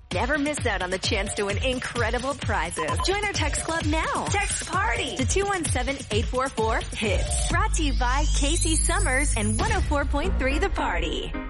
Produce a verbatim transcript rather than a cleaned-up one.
Never miss out on the chance to win incredible prizes. Join our text club now. Text PARTY to two one seven, eight four four, HITS. Brought to you by Casey Summers and one oh four point three The Party.